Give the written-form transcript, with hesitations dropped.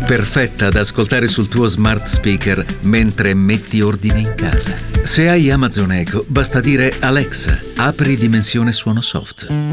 perfetta ad ascoltare sul tuo smart speaker mentre metti ordine in casa. Se hai Amazon Echo, basta dire Alexa, apri Dimensione Suono Soft.